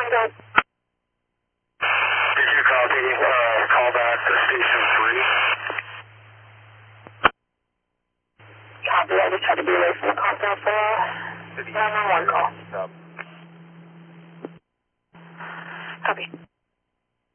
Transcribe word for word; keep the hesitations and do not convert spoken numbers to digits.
contact. Did you copy? Uh, call back to station three. Copy, I just tried to be away from the contact for a nine one one call. Copy.